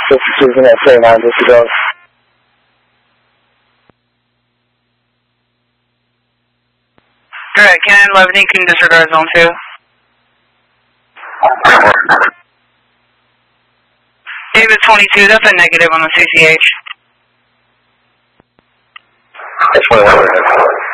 This is Susan at 49 disregard. Correct, Cannon 11, you can disregard zone 2. David 22, that's a negative on the CCH. That's 21.